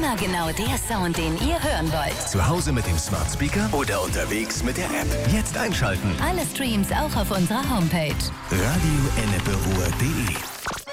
Immer genau der Sound, den ihr hören wollt. Zu Hause mit dem Smart Speaker oder unterwegs mit der App. Jetzt einschalten. Alle Streams auch auf unserer Homepage. radioenneperuhr.de